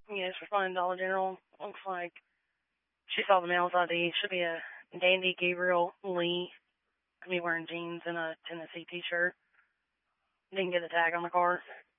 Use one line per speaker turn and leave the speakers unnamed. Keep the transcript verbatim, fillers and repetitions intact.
Yes, we're finding Dollar General. Looks like she saw the mail's I D. Should be a Dandy Gabriel Lee. Could be wearing jeans and a Tennessee t-shirt. Didn't get the tag on the car.